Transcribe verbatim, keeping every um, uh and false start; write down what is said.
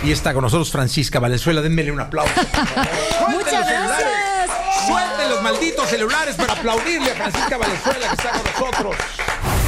Y está con nosotros Francisca Valenzuela. Denmele un aplauso. Muchas gracias. Suelten los malditos celulares para aplaudirle a Francisca Valenzuela, que está con nosotros.